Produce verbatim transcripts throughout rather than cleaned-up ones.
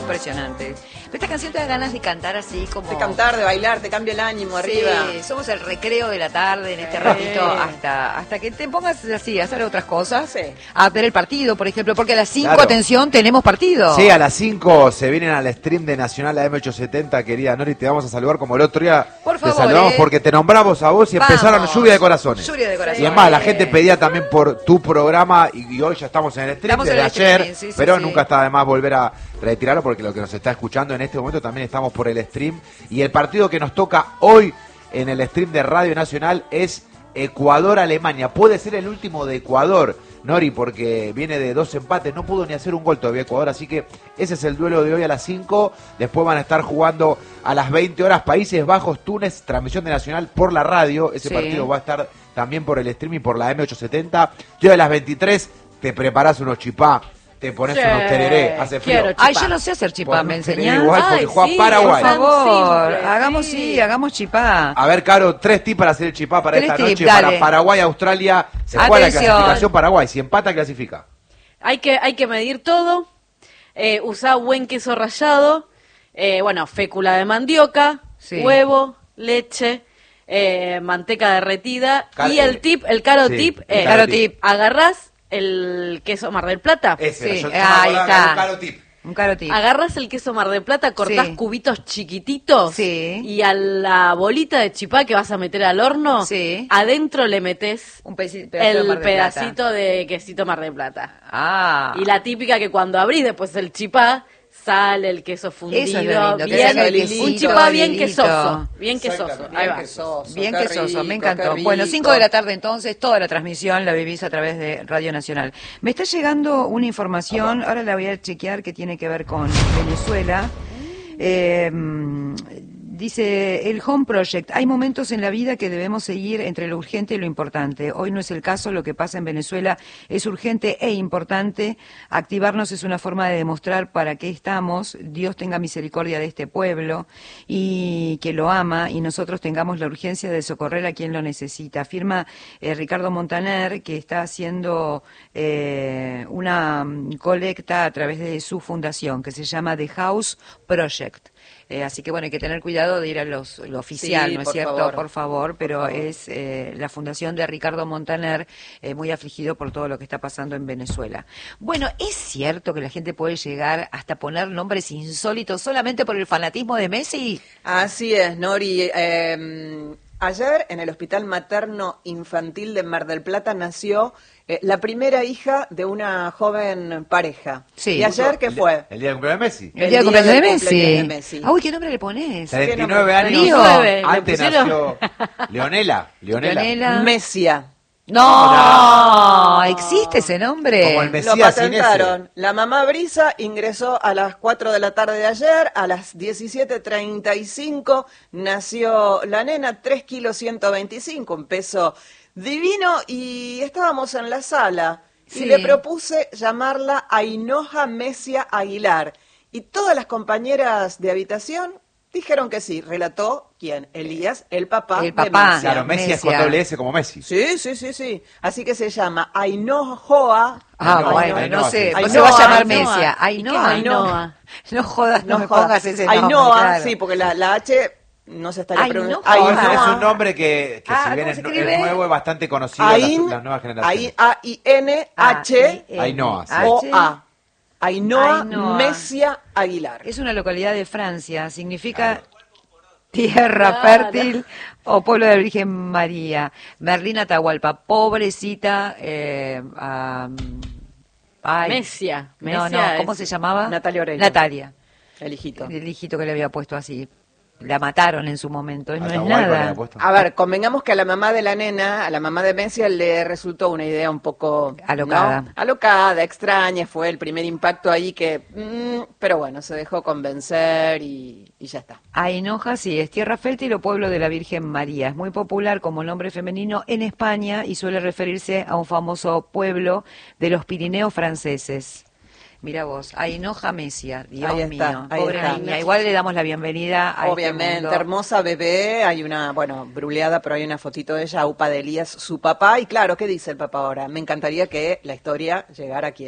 impresionante. Pero esta canción te da ganas de cantar así como... De cantar, de bailar, te cambia el ánimo arriba. Sí, somos el recreo de la tarde en este ratito hasta hasta que te pongas así a hacer otras cosas. Sí. A ver el partido, por ejemplo, porque a las cinco, Claro. atención, tenemos partido. Sí, a las cinco se vienen al stream de Nacional A M ochocientos setenta, querida Nori, te vamos a saludar como el otro día. Por favor, te saludamos eh. porque te nombramos a vos y Vamos. empezaron lluvia de corazones. Lluvia de corazones. Y es más, la gente pedía también por tu programa y, y hoy ya estamos en el stream Estamos en desde el ayer, streaming, sí, sí, pero sí. nunca está de más volver a retirarlo porque lo que nos está escuchando en este momento también estamos por el stream. Y el partido que nos toca hoy en el stream de Radio Nacional es Ecuador-Alemania. Puede ser el último de Ecuador, Nori, porque viene de dos empates, no pudo ni hacer un gol todavía Ecuador, así que ese es el duelo de hoy a las cinco. Después van a estar jugando a las veinte horas Países Bajos, Túnez, transmisión de Nacional por la radio. Ese Sí. partido va a estar también por el streaming por la M ochocientos setenta. Yo a las veintitrés te preparás unos chipá, te pones Sí, unos tereré, hace frío. quiero Ay, chipá. yo no sé hacer chipá, Pon ¿me un tereré enseñás? igual porque Ay, juega sí, Paraguay. Por favor, Simple, hagamos sí. sí, hagamos chipá. A ver, Caro, tres tips para hacer el chipá para Tres esta tips, noche, dale. para Paraguay, Australia. Se juega la Atención. clasificación Paraguay, si empata clasifica. Hay que, hay que medir todo, eh, usar buen queso rallado, eh, bueno, fécula de mandioca, Sí. huevo, leche, eh, manteca derretida. Car- y el tip, el caro sí, tip, el es, caro tip. agarrás el queso Mar del Plata, Ese, Sí, yo- yo me ahí acordaba que está. era un caro tip. Un carotito. agarrás el queso Mar del Plata, cortás Sí. cubitos chiquititos Sí. y a la bolita de chipá que vas a meter al horno, Sí. adentro le metes Un peci- pedazo de el Mar del Plata. pedacito de quesito Mar del Plata. Ah. Y la típica que cuando abrís después el chipá, sale el queso fundido, Eso es lo lindo, que bien, salga el un quesito, chipá bien hilito. quesoso, bien quesoso. Exactamente. Ahí Bien va. quesoso. Bien qué quesoso, me rico, encantó. qué Bueno, rico. cinco de la tarde entonces, toda la transmisión la vivís a través de Radio Nacional. Me está llegando una información, ahora la voy a chequear, que tiene que ver con Venezuela. Eh, Dice el Home Project, hay momentos en la vida que debemos seguir entre lo urgente y lo importante. Hoy no es el caso, lo que pasa en Venezuela es urgente e importante. Activarnos es una forma de demostrar para qué estamos. Dios tenga misericordia de este pueblo y que lo ama y nosotros tengamos la urgencia de socorrer a quien lo necesita. Afirma eh, Ricardo Montaner, que está haciendo eh, una mm, colecta a través de su fundación que se llama The House Project. Eh, así que bueno, hay que tener cuidado de ir a los, lo oficial, Sí, ¿no es por cierto? favor. Por favor, pero Por favor. es eh, la fundación de Ricardo Montaner, eh, muy afligido por todo lo que está pasando en Venezuela. Bueno, ¿es cierto que la gente puede llegar hasta poner nombres insólitos solamente por el fanatismo de Messi? Así es, Nori. Eh, ayer en el Hospital Materno Infantil de Mar del Plata nació eh, la primera hija de una joven pareja. Sí. ¿Y ayer qué El- fue? El día del cumpleaños de Messi. El día del cumpleaños de Messi. cumpleaños de Messi. Ah, uy, ¿qué nombre le pones? treinta y nueve ¿Qué años nombre? Le antes pusieron- nació Leonela. Leonela. Leonela. Messia. No, ¿existe ese nombre? Como el Lo Mesías sin ese. patentaron. La mamá Brisa ingresó a las cuatro de la tarde de ayer, a las diecisiete treinta y cinco nació la nena, tres kilos ciento veinticinco, un peso divino, y estábamos en la sala Sí. y le propuse llamarla Ainhoa Messia Aguilar. Y todas las compañeras de habitación dijeron que sí. Relató, ¿quién? Elías, el papá El de papá. Messia. Claro, Messi es con Messi. doble S como Messi. Sí, sí, sí, sí. Así que se llama Ainhoa. Ah, Ainhoa, bueno, Ainhoa, no sé, sí. pues se va a llamar Ainhoa. Messi. ¿Y qué Ainhoa. es Ainhoa? No jodas, no, me jodas. pongas ese nombre. Ainhoa, claro. sí, porque la, la H no se estaría Ainhoa. pronunciando. No, es, Ainhoa. es un nombre que, que Ah, si bien ¿cómo es, se nu- escribe? es nuevo, es bastante conocido en Ain, las, las nuevas generaciones. A I N H Ainhoa, sí. O A. Ainhoa Ainhoa. Messia Aguilar. Es una localidad de Francia, significa tierra Claro. fértil o pueblo de la Virgen María. Merlina Atahualpa, pobrecita. Eh, am, ay. Messia. No, Messia no, ¿cómo es se llamaba? Natalia Oreiro. Natalia, El hijito. el hijito que le había puesto así. La mataron en su momento, no es Atahualpa le nada. había puesto. A ver, convengamos que a la mamá de la nena, a la mamá de Messi, le resultó una idea un poco... Alocada. ¿no? Alocada, extraña, fue el primer impacto ahí que... mm, pero bueno, se dejó convencer y, y ya está. Ainhoa, sí, es tierra fértil o pueblo de la Virgen María. Es muy popular como nombre femenino en España y suele referirse a un famoso pueblo de los Pirineos franceses. Mira vos, Ainhoa Messia, Dios Ahí está, mío, ahí pobre está. niña. Igual le damos la bienvenida a Obviamente, este mundo. hermosa bebé, hay una, bueno, bruleada, pero hay una fotito de ella, Upa de Elías, su papá, y claro, ¿qué dice el papá ahora? Me encantaría que la historia llegara a quién.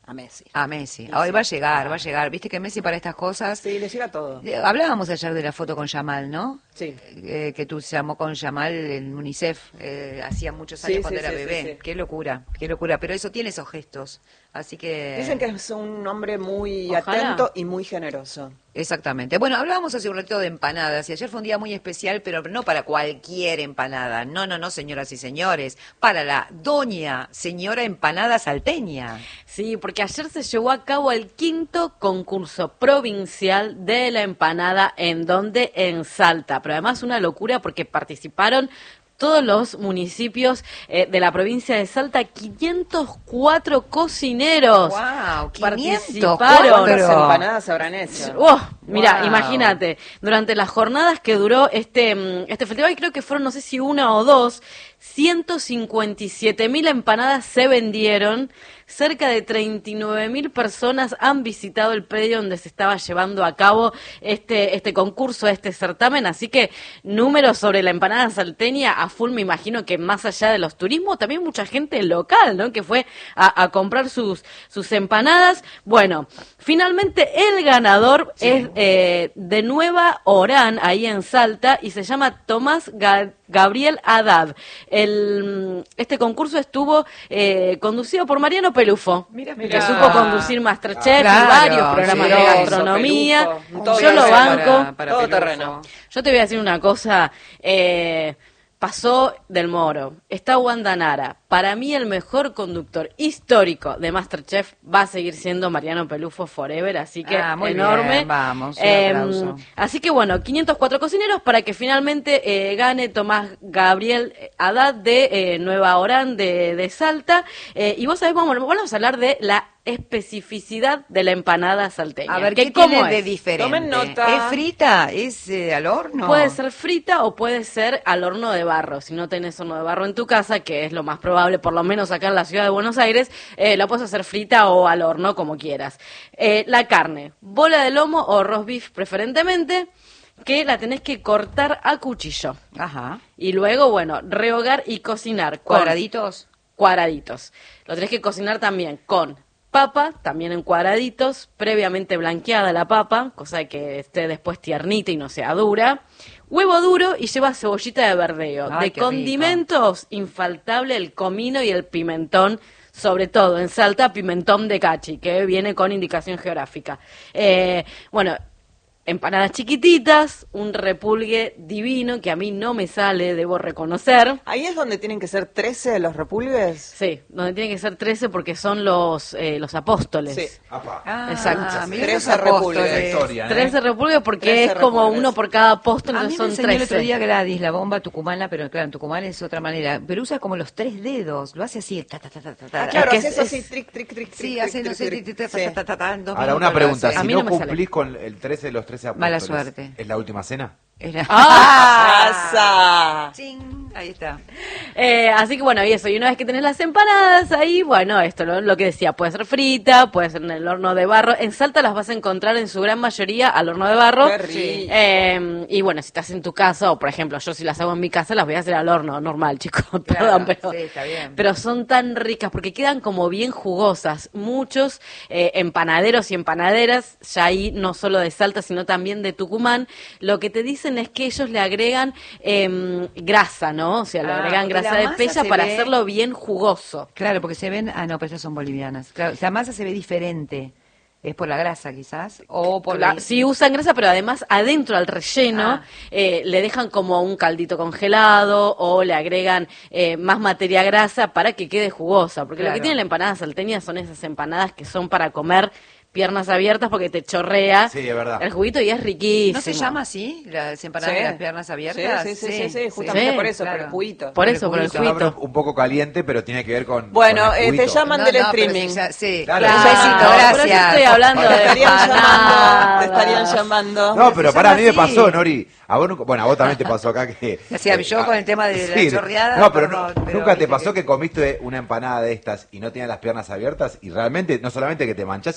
A Messi. A Messi. Hoy va a llegar, va a llegar. Viste que Messi para estas cosas... Sí, le llega todo. Eh, Hablábamos ayer de la foto con Yamal, ¿no? Sí. Eh, que tú se llamó con Yamal en UNICEF, eh, hacía muchos años Sí, cuando sí, era sí, bebé. sí, sí. Qué locura, qué locura. Pero eso tiene esos gestos. Así que... Dicen que es un hombre muy Ojalá. atento y muy generoso. Exactamente. Bueno, hablábamos hace un ratito de empanadas y ayer fue un día muy especial, pero no para cualquier empanada. No, no, no, señoras y señores. Para la doña señora empanada salteña. Sí, porque ayer se llevó a cabo el quinto concurso provincial de la empanada, ¿en donde? En Salta. Pero además una locura porque participaron todos los municipios eh, de la provincia de Salta, quinientos cuatro cocineros. ¡Wow! Participaron. ¿Cuántas empanadas habrán hecho? Oh, mira, Wow. imagínate, durante las jornadas que duró este, mm, este festival, creo que fueron, no sé si una o dos, ciento cincuenta y siete mil empanadas se vendieron, cerca de treinta y nueve mil personas han visitado el predio donde se estaba llevando a cabo este, este concurso, este certamen, así que números sobre la empanada salteña a full, me imagino que más allá de los turismos, también mucha gente local, ¿no?, que fue a, a comprar sus, sus empanadas. Bueno, finalmente el ganador sí. es eh, de Nueva Orán, ahí en Salta, y se llama Tomás Ga Gabriel Haddad. El, este concurso estuvo eh, conducido por Mariano Pelufo, Mira, que mira. supo conducir Masterchef Claro, y varios programas sí. de gastronomía. Pelufo, Yo lo banco. Para, para todo Pelufo. terreno. Yo te voy a decir una cosa, eh, pasó Del Moro, está Wanda Nara. Para mí el mejor conductor histórico de Masterchef va a seguir siendo Mariano Pelufo forever, así que Ah, muy enorme. bien, vamos, un Eh, aplauso. así que bueno, quinientos cuatro cocineros para que finalmente eh, gane Tomás Gabriel Haddad de eh, Nueva Orán, de, de Salta. Eh, y vos sabés, vamos, vamos a hablar de la especificidad de la empanada salteña. A ver, que ¿qué cómo tiene de es? diferente? Tomen nota. ¿Es frita? ¿Es eh, al horno? Puede ser frita o puede ser al horno de barro. Si no tenés horno de barro en tu casa, que es lo más probable, por lo menos acá en la ciudad de Buenos Aires, eh, la puedes hacer frita o al horno, como quieras. Eh, la carne, bola de lomo o roast beef preferentemente, que la tenés que cortar a cuchillo. Ajá. Y luego, bueno, rehogar y cocinar. con ¿Cuadraditos? Cuadraditos. Lo tenés que cocinar también con papa, también en cuadraditos, previamente blanqueada la papa, cosa de que esté después tiernita y no sea dura. Huevo duro y lleva cebollita de verdeo. Ay, De qué condimentos, infaltable el comino y el pimentón, sobre todo en Salta, pimentón de cachi, que viene con indicación geográfica. Eh, bueno, empanadas chiquititas, un repulgue divino que a mí no me sale, debo reconocer. ¿Ahí es donde tienen que ser trece los repulgues? Sí, donde tiene que ser trece porque son los eh, los apóstoles. Sí. Apa. Ah, Exacto. mirá Trece los apóstoles. repúblicas. La historia, ¿eh? trece repulgues porque trece es como repulgues. uno por cada apóstol, A mí entonces me son enseñó el otro trece. día Gladys, la bomba tucumana, pero claro, en Tucumán es otra manera. Pero usa como los tres dedos, lo hace así. Ta, ta, ta, ta, ta, ta. Ah, claro, que hace es- eso así, es- tric, tric, tric, Sí, tric, hace, tric, no sé, tric, ti, ti, ta, sí. ta, ta, ta, ta, en dos Ahora, una minutos lo pregunta. hace. A Si mí no no me sale. cumplís con el trece de los trece apóstoles, Mala suerte. ¿es la última cena? Era- ¡Pasa! Ching, ahí está. Eh, así que bueno, y eso, y una vez que tenés las empanadas ahí, bueno, esto, lo, lo que decía, puede ser frita, puede ser en el horno de barro. En Salta las vas a encontrar en su gran mayoría al horno de barro. Qué rico. Eh, y bueno, si estás en tu casa, o por ejemplo, yo si las hago en mi casa, las voy a hacer al horno, normal, chicos, Claro, perdón, pero, sí, está bien. pero son tan ricas porque quedan como bien jugosas. Muchos eh, empanaderos y empanaderas, ya ahí no solo de Salta, sino también de Tucumán, lo que te dicen es que ellos le agregan eh, grasa, ¿no? O sea, le Ah, agregan porque grasa la de masa pella se para ve- hacerlo bien jugoso. Claro, porque se ven... Ah, no, pero esas son bolivianas. Claro, la masa se ve diferente. ¿Es por la grasa, quizás? O por La- la... sí usan grasa, pero además adentro al relleno Ah. eh, le dejan como un caldito congelado o le agregan eh, más materia grasa para que quede jugosa. Porque lo Claro. que tiene la empanada salteña son esas empanadas que son para comer piernas abiertas porque te chorrea Sí, es verdad. el juguito y es riquísimo. ¿No se llama así? ¿Las empanadas Sí. de las piernas abiertas? Sí, sí, sí, sí, sí, justamente Sí, por eso, claro. por el juguito. Por eso, por el Es un nombre juguito. un poco caliente, pero tiene que ver con. Bueno, con el eh, te juguito. llaman No, del no, pero streaming. sí, ya- sí. Claro. Un besito, Claro, gracias. pero yo estoy hablando Te de estarían llamando, empanadas. te estarían llamando. No, pero se para llama mí me así. pasó, Nori. A vos nunca- bueno, a vos también te pasó acá que. O sea, yo eh, con el tema de la sí, chorreada, No, pero, no- perdón, pero nunca te viste pasó que- que comiste una empanada de estas y no tenías las piernas abiertas y realmente, no solamente que te manchás, sino que te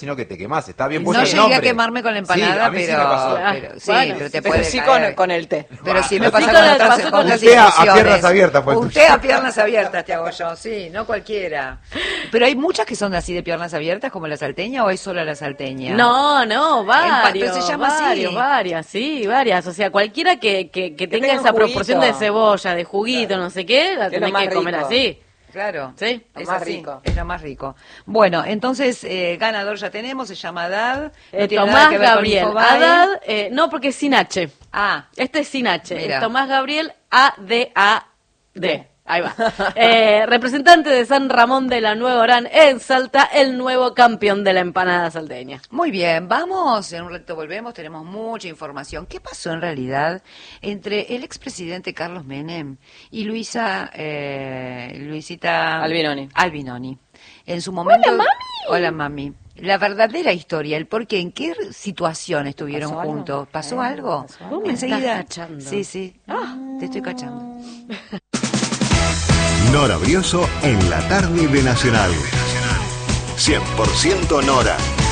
quemás. Está bien No puesto el llegué a nombre. quemarme con la empanada, Sí, a mí sí pero, me pasó. pero sí, Bueno, pero te Pero puede sí caer. con, con el té. Pero sí me Sí, pasa con con la- otras, pasó con con otras un té a- a situaciones. piernas abiertas, pues. Un té a piernas abiertas te hago yo, sí, no cualquiera. Pero hay muchas que son así de piernas abiertas, como la salteña, o hay solo la salteña. No, no, varios, pero se llama así. varios, varias, sí, varias. O sea, cualquiera que, que, que tenga tenga esa un proporción de juguito. cebolla, de juguito, no sé qué, la Que es lo tenés más que comer rico. así. Claro, Sí, lo es más así, rico. es lo más rico. Bueno, entonces, eh, ganador ya tenemos, se llama Haddad. No Eh, tiene nada Tomás que ver con Gabriel, Infobae. Haddad, eh, no, porque es sin H. Ah, Este es sin H, Mira. es Tomás Gabriel A D A D. Ahí va. Eh, representante de San Ramón de la Nueva Orán en Salta, el nuevo campeón de la empanada salteña. muy bien, vamos, en un rato volvemos, tenemos mucha información. ¿Qué pasó en realidad entre el expresidente Carlos Menem y Luisa, eh, Luisita Albinoni. Albinoni? En su momento... ¡Hola, mami! Hola, mami. La verdadera historia, el por qué, en qué situación estuvieron ¿Pasó algo? juntos. ¿Pasó Eh, algo? ¿pasó algo? Vos me estás Enseguida. cachando. Sí, sí. Ah, te estoy cachando. Nora Brioso en la tarde de Nacional. cien por ciento Nora.